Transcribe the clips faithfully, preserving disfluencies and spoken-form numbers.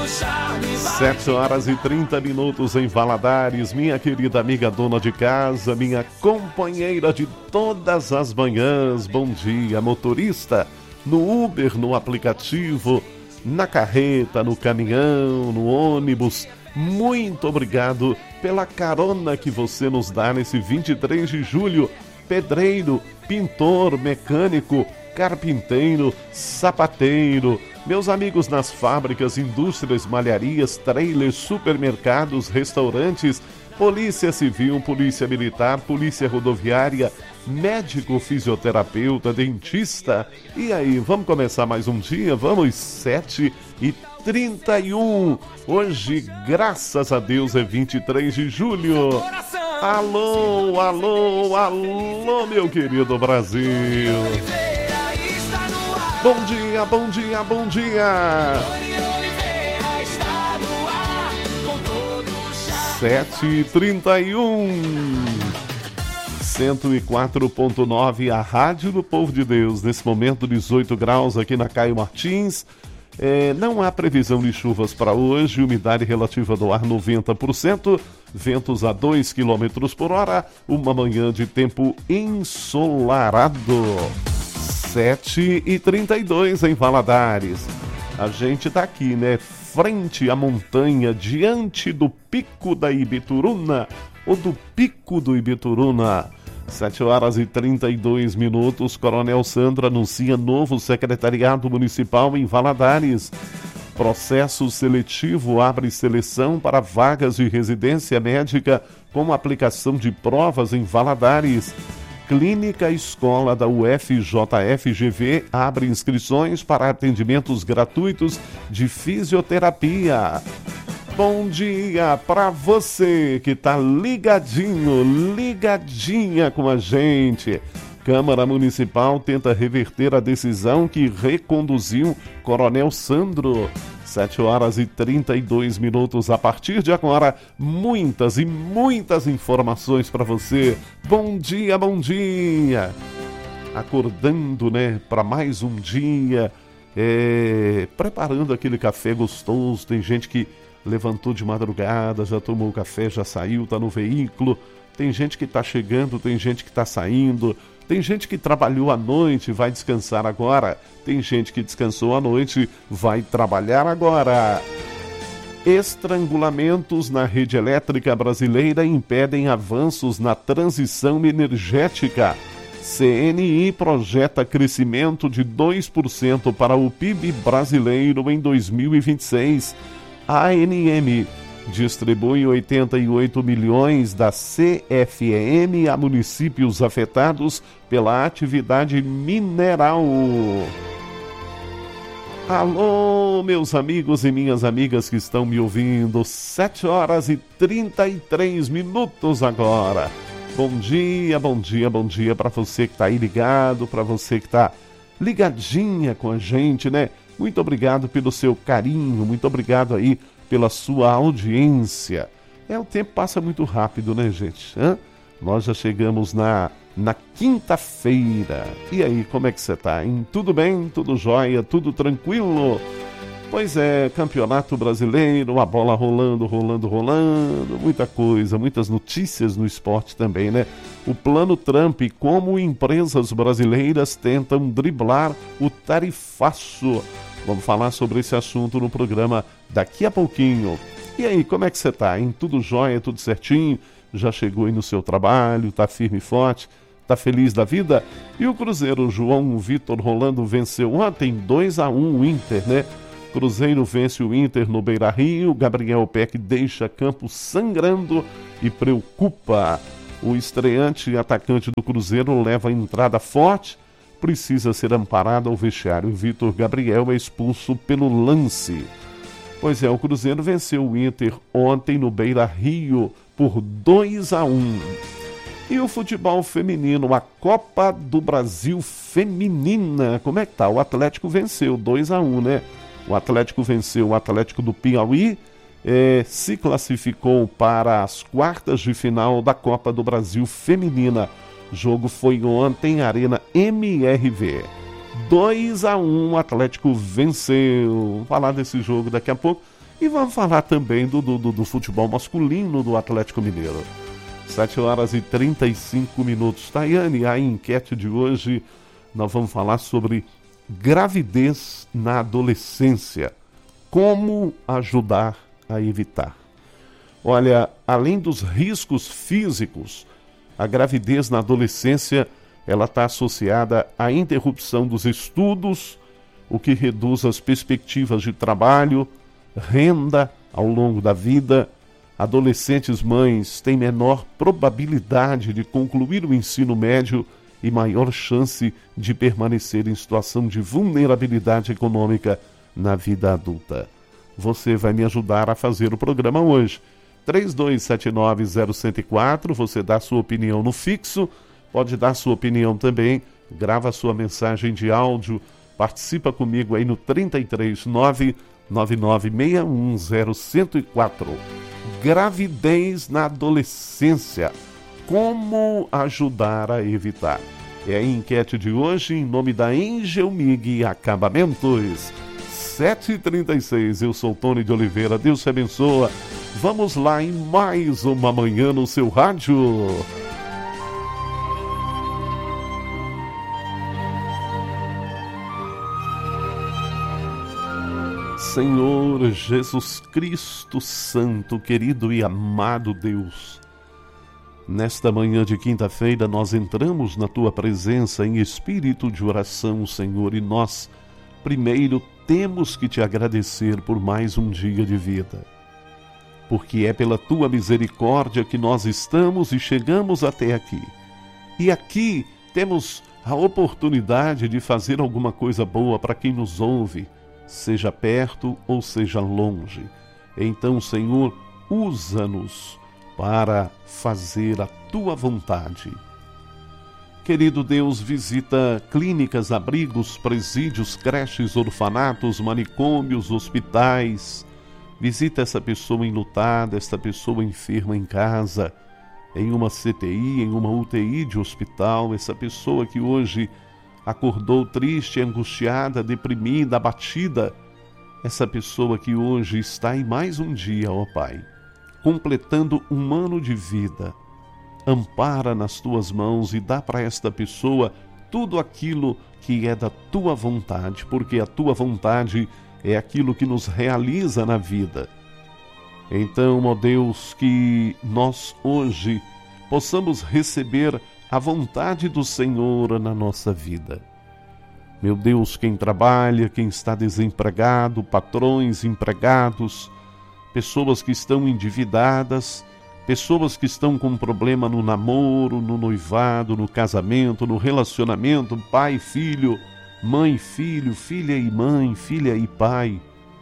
Sete horas e trinta minutos em Valadares, minha querida amiga dona de casa, minha companheira de todas as manhãs. Bom dia, motorista, no Uber, no aplicativo, na carreta, no caminhão, no ônibus. Muito obrigado pela carona que você nos dá nesse vinte e três de julho. Pedreiro, pintor, mecânico, carpinteiro, sapateiro, meus amigos nas fábricas, indústrias, malharias, trailers, supermercados, restaurantes, polícia civil, polícia militar, polícia rodoviária, médico, fisioterapeuta, dentista. E aí, vamos começar mais um dia? Vamos, sete e trinta e um. Hoje, graças a Deus, é vinte e três de julho. Alô, alô, alô, meu querido Brasil. Bom dia, bom dia, bom dia. sete e trinta e um. cento e quatro ponto nove, a Rádio do Povo de Deus. Nesse momento, dezoito graus aqui na Caio Martins. É, não há previsão de chuvas para hoje, umidade relativa do ar noventa por cento, ventos a dois quilômetros por hora, uma manhã de tempo ensolarado. sete e trinta e dois em Valadares. A gente tá aqui, né? Frente à montanha, diante do Pico da Ibituruna, ou do Pico do Ibituruna. sete horas e trinta e dois minutos, Coronel Sandro anuncia novo secretariado municipal em Valadares. Processo seletivo abre seleção para vagas de residência médica com aplicação de provas em Valadares. Clínica Escola da U F J F G V abre inscrições para atendimentos gratuitos de fisioterapia. Bom dia para você que tá ligadinho, ligadinha com a gente. Câmara Municipal tenta reverter a decisão que reconduziu Coronel Sandro. sete horas e trinta e dois minutos. A partir de agora, muitas e muitas informações para você. Bom dia, bom dia. Acordando, né, para mais um dia, é, preparando aquele café gostoso. Tem gente que levantou de madrugada, já tomou o café, já saiu, tá no veículo. Tem gente que tá chegando, tem gente que tá saindo. Tem gente que trabalhou à noite, vai descansar agora. Tem gente que descansou à noite, vai trabalhar agora. Estrangulamentos na rede elétrica brasileira impedem avanços na transição energética. C N I projeta crescimento de dois por cento para o P I B brasileiro em dois mil e vinte e seis. A N M distribui oitenta e oito milhões da C F E M a municípios afetados pela atividade mineral. Alô, meus amigos e minhas amigas que estão me ouvindo, sete horas e trinta e três minutos agora. Bom dia, bom dia, bom dia para você que está aí ligado, para você que está ligadinha com a gente, né? Muito obrigado pelo seu carinho, muito obrigado aí pela sua audiência. É, o tempo passa muito rápido, né, gente? Hã? Nós já chegamos na, na quinta-feira. E aí, como é que você tá, hein? Tudo bem? Tudo jóia? Tudo tranquilo? Pois é, Campeonato Brasileiro, a bola rolando, rolando, rolando, muita coisa, muitas notícias no esporte também, né? O Plano Trump, como empresas brasileiras tentam driblar o tarifaço. Vamos falar sobre esse assunto no programa daqui a pouquinho. E aí, como é que você tá, hein? Tudo jóia, tudo certinho? Já chegou aí no seu trabalho, tá firme e forte? Tá feliz da vida? E o Cruzeiro, João Vitor Rolando venceu ontem dois a um o Inter, né? Cruzeiro vence o Inter no Beira-Rio. Gabriel Peck deixa campo sangrando e preocupa. O estreante atacante do Cruzeiro leva a entrada forte. Precisa ser amparado ao vestiário. Vitor Gabriel é expulso pelo lance. Pois é, o Cruzeiro venceu o Inter ontem no Beira-Rio por dois a um. E o futebol feminino, a Copa do Brasil Feminina, como é que tá? O Atlético venceu dois a um, né? O Atlético venceu o Atlético do Piauí, eh, se classificou para as quartas de final da Copa do Brasil Feminina. O jogo foi ontem, Arena M R V. dois a um, o Atlético venceu. Vou falar desse jogo daqui a pouco. E vamos falar também do, do, do futebol masculino do Atlético Mineiro. sete horas e trinta e cinco minutos. Tayane, a enquete de hoje, nós vamos falar sobre gravidez na adolescência. Como ajudar a evitar? Olha, além dos riscos físicos, a gravidez na adolescência ela está associada à interrupção dos estudos, o que reduz as perspectivas de trabalho, renda ao longo da vida. Adolescentes mães têm menor probabilidade de concluir o ensino médio e maior chance de permanecer em situação de vulnerabilidade econômica na vida adulta. Você vai me ajudar a fazer o programa hoje. três dois sete nove zero zero zero quatro, você dá sua opinião no fixo, pode dar sua opinião também, grava sua mensagem de áudio, participa comigo aí no trinta e três nove nove nove seis um zero zero quatro. Gravidez na adolescência. Como ajudar a evitar? É a enquete de hoje em nome da Angel Mig Acabamentos. sete e trinta e seis, eu sou Tony de Oliveira, Deus te abençoa. Vamos lá em mais uma manhã no seu rádio. Senhor Jesus Cristo Santo, querido e amado Deus, nesta manhã de quinta-feira nós entramos na Tua presença em espírito de oração, Senhor, e nós, primeiro, temos que Te agradecer por mais um dia de vida, porque é pela Tua misericórdia que nós estamos e chegamos até aqui. E aqui temos a oportunidade de fazer alguma coisa boa para quem nos ouve, seja perto ou seja longe. Então, Senhor, usa-nos para fazer a Tua vontade. Querido Deus, visita clínicas, abrigos, presídios, creches, orfanatos, manicômios, hospitais. Visita essa pessoa enlutada, essa pessoa enferma em casa, em uma C T I, em uma U T I de hospital, essa pessoa que hoje acordou triste, angustiada, deprimida, abatida, essa pessoa que hoje está em mais um dia, ó Pai, completando um ano de vida. Ampara nas Tuas mãos e dá para esta pessoa tudo aquilo que é da Tua vontade, porque a Tua vontade é aquilo que nos realiza na vida. Então, ó Deus, que nós hoje possamos receber a vontade do Senhor na nossa vida. Meu Deus, quem trabalha, quem está desempregado, patrões, empregados, pessoas que estão endividadas, pessoas que estão com problema no namoro, no noivado, no casamento, no relacionamento, pai, filho, mãe, filho, filha e mãe, filha e pai.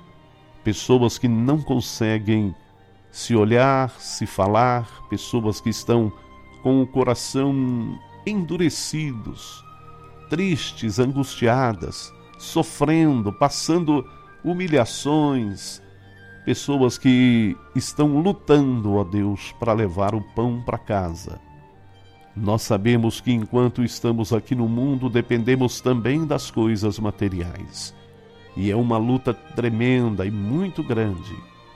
Pessoas que não conseguem se olhar, se falar, pessoas que estão com o coração endurecidos, tristes, angustiadas, sofrendo, passando humilhações, pessoas que estão lutando, ó Deus, para levar o pão para casa. Nós sabemos que enquanto estamos aqui no mundo, dependemos também das coisas materiais. E é uma luta tremenda e muito grande.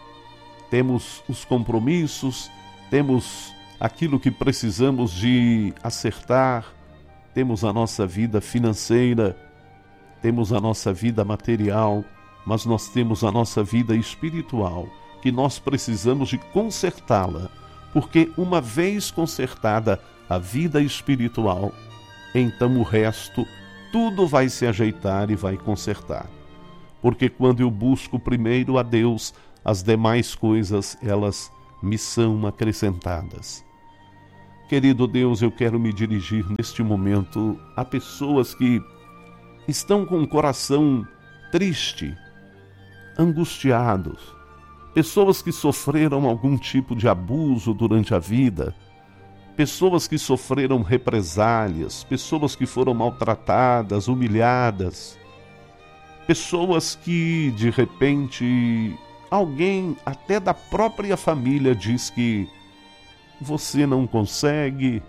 Temos os compromissos, temos aquilo que precisamos de acertar, temos a nossa vida financeira, temos a nossa vida material, mas nós temos a nossa vida espiritual, que nós precisamos de consertá-la, porque uma vez consertada a vida espiritual, então o resto, tudo vai se ajeitar e vai consertar. Porque quando eu busco primeiro a Deus, as demais coisas, elas me são acrescentadas. Querido Deus, eu quero me dirigir neste momento a pessoas que estão com o coração triste, angustiados, pessoas que sofreram algum tipo de abuso durante a vida, pessoas que sofreram represálias, pessoas que foram maltratadas, humilhadas, pessoas que, de repente, alguém até da própria família diz que você não consegue,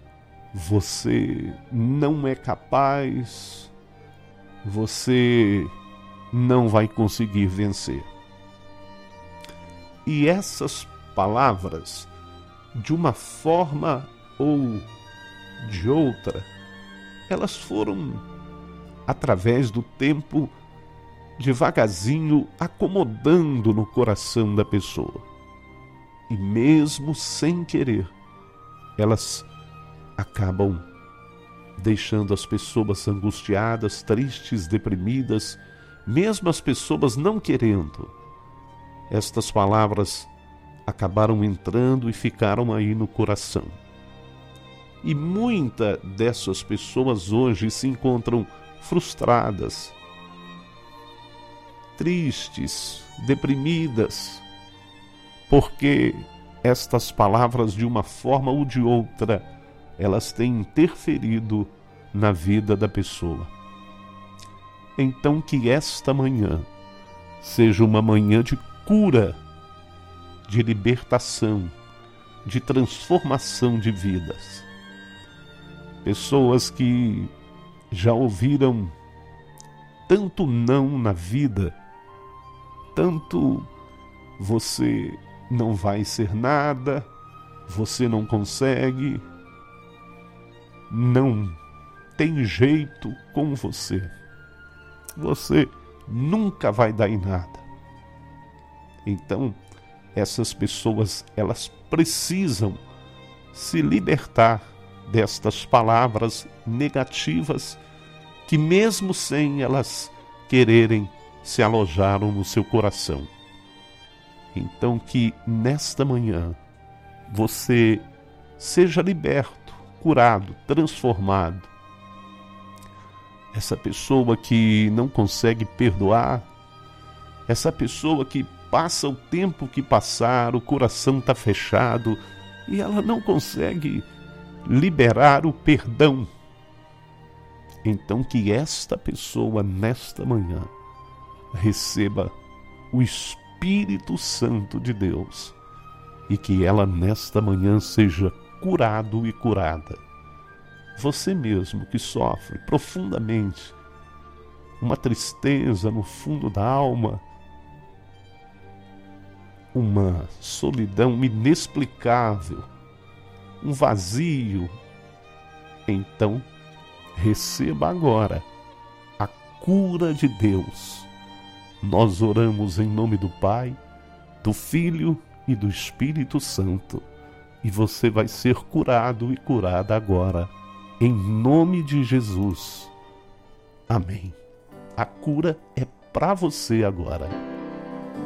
você não é capaz, você não vai conseguir vencer. E essas palavras, de uma forma ou de outra, elas foram, através do tempo, devagarzinho acomodando no coração da pessoa. E mesmo sem querer, elas acabam deixando as pessoas angustiadas, tristes, deprimidas, mesmo as pessoas não querendo. Estas palavras acabaram entrando e ficaram aí no coração. E muitas dessas pessoas hoje se encontram frustradas, tristes, deprimidas, porque estas palavras, de uma forma ou de outra, elas têm interferido na vida da pessoa. Então, que esta manhã seja uma manhã de cura, de libertação, de transformação de vidas. Pessoas que já ouviram tanto não na vida, tanto você não vai ser nada, você não consegue, não tem jeito com você, você nunca vai dar em nada. Então, essas pessoas, elas precisam se libertar destas palavras negativas que, mesmo sem elas quererem, se alojaram no seu coração. Então, que nesta manhã você seja liberto, curado, transformado. Essa pessoa que não consegue perdoar, essa pessoa que passa o tempo que passar, o coração está fechado e ela não consegue liberar o perdão. Então, que esta pessoa, nesta manhã, receba o Espírito Santo de Deus e que ela, nesta manhã, seja curado e curada. Você mesmo que sofre profundamente uma tristeza no fundo da alma, uma solidão inexplicável, um vazio, então receba agora a cura de Deus. Nós oramos em nome do Pai, do Filho e do Espírito Santo, e você vai ser curado e curada agora, em nome de Jesus. Amém. A cura é para você agora.